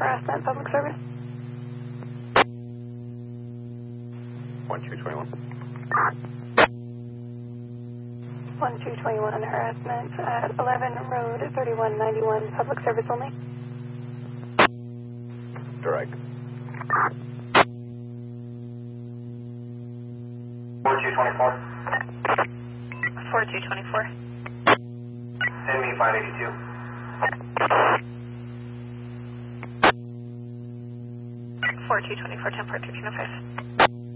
harassment, public service. 1221. 1221 harassment at 11 Road 3191, public service only. Direct. 4224. 4224. Send me 582. 4224, 10 1305.